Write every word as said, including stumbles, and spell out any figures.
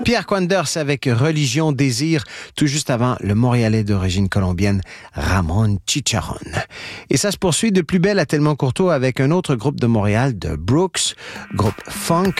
Pierre Quanders avec Religion Désir, tout juste avant le Montréalais d'origine colombienne Ramon Chicharron. Et ça se poursuit de plus belle à Tellement Courtois avec un autre groupe de Montréal, de Brooks, groupe funk.